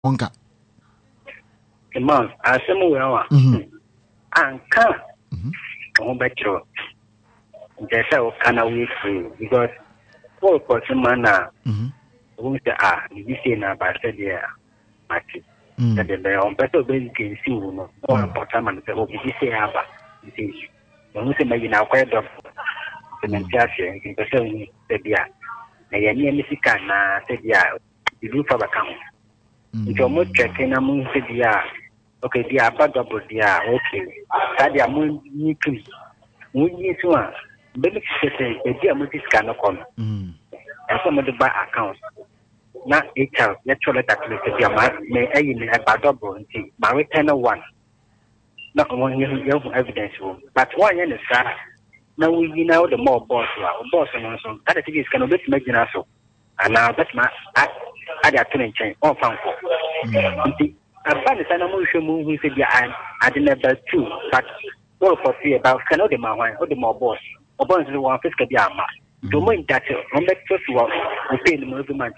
Onka. Man, I say we are. And can on better. There's a kind of way free because for person man who say you say na ba say there mati. That the on better basic in see no or important man say you say aba. You say you say me na quite of the mentality in person say dia. Na ye ni misika na say dia you do for account. Nti omo checking na mun se dia okay dia double dia okay that dia mun ni tu mun ni so a benefit say dia mun scan no come and some of the bank account na HR naturally that dia ma me ayi ni double nti ma return one na omo you evidence but one yen is na we now the more boss no so that is can be imagine so and now that's my I got to change on Fanko. A bad animal should move with the I didn't know two, but all for free about canoe the Mawan or the more boss. Or bonds the one fiscal Yama. To mind that on that first work, we pay the movement.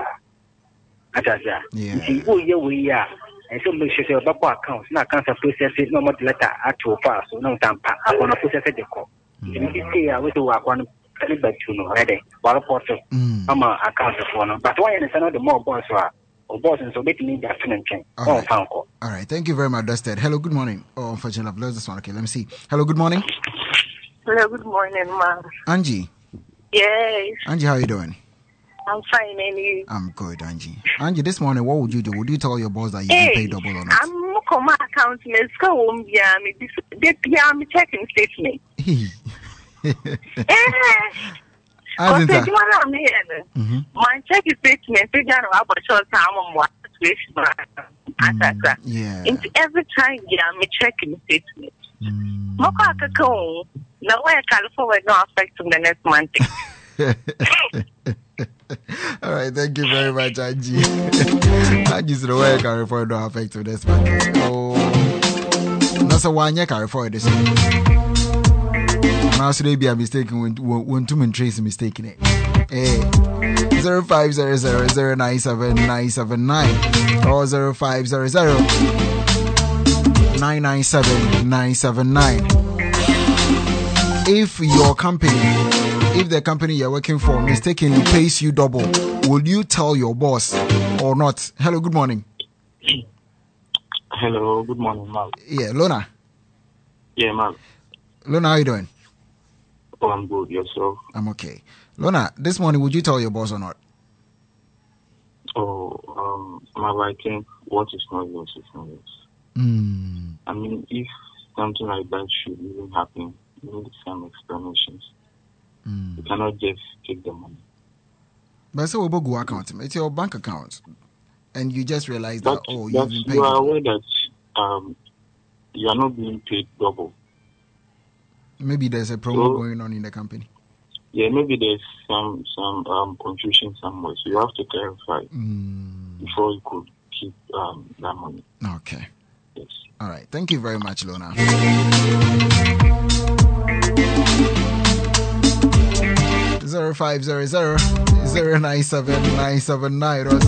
We are. And so we should have accounts, not cancer process it, no more letter at too far, so no time upon a process at the call. You see, I wish to work one. Ready, while portal, account for no. But why is another more boss or boss and so making the afternoon change? All right, thank you very much, Dusted. Hello, good morning. Oh, unfortunately, I've lost this one. Okay, let me see. Hello, good morning. Hello, good morning, ma'am. Angie. Yes. Angie, how are you doing? I'm fine, and you? I'm good, Angie. Angie, this morning, what would you do? Would you tell your boss that you can pay double or not? I'm not accounting. Let's go home. Yeah, I'm checking statement. My check is statement. Into every time, I'm checking statement. Now I can forward no affect the next month. All right, thank you very much, Angie. Angie's the way I can refer no affect to this month. Oh, that's a 1 year carry forward this month. Now should be a mistake when two men trace mistaking it. 0500097979 or 0500997979. If the company you're working for mistakenly pays you double, will you tell your boss or not? Hello, good morning. Hello, good morning, ma'am. Yeah, Lona. Yeah, ma'am. Lona, how are you doing? Oh, I'm good. Yourself? I'm okay. Lona, this morning, would you tell your boss or not? Ma'am, I think what is not yours is not yours. I mean, if something like that should even happen, you need some explanations. You cannot just take the money. But so we'll go account. It's your bank account. And you just realize that, you've been paid. You are aware that you are not being paid double. Maybe there's a promo going on in the company. Yeah, maybe there's some confusion somewhere. So you have to clarify before you could keep that money. Okay. Yes. All right. Thank you very much, Lona. 0500-097-979 or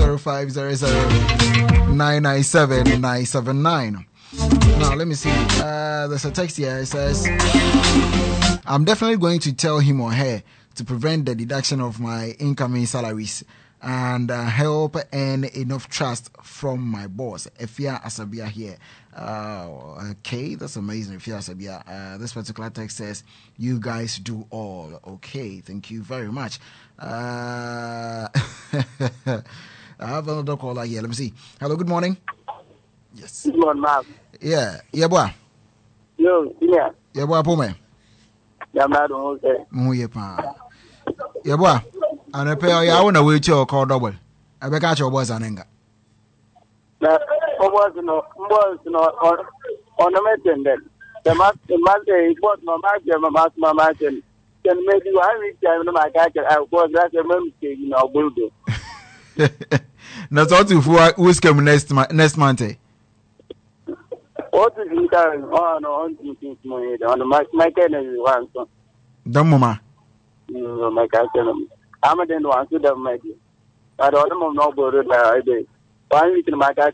0500-997-979. Now, let me see. There's a text here. It says, I'm definitely going to tell him or her to prevent the deduction of my incoming salaries and help earn enough trust from my boss. Efia Asabia here. Okay, that's amazing. Efia Asabia. This particular text says, you guys do all. Okay, thank you very much. I have another caller here. Let me see. Hello, good morning. Yes. Good morning, ma'am. Yeah, boy. Yo, yeah. Yeah, boy, Pome. Yeah, madam. Yeah, boy. And I pay I want to wait your call double. I be catch your boys and anger. Was no ornamented then. The Monday was no match can make you every time my catcher. I was that a mistake in our building. That's all to who's coming next month. What is it on my Kennedy one? Mama. My catcher. I'm a den one to them, maybe. I don't know no border. Why we can make a